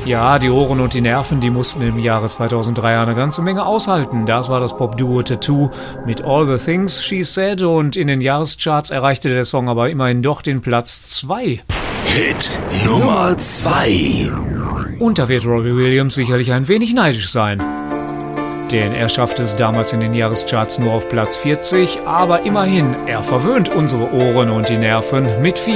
Ja, die Ohren und die Nerven, die mussten im Jahre 2003 eine ganze Menge aushalten. Das war das Popduo Tattoo mit All the Things She Said und in den Jahrescharts erreichte der Song aber immerhin doch den Platz 2. Hit Nummer 2. Und da wird Robbie Williams sicherlich ein wenig neidisch sein. Denn er schaffte es damals in den Jahrescharts nur auf Platz 40, aber immerhin, er verwöhnt unsere Ohren und die Nerven mit viel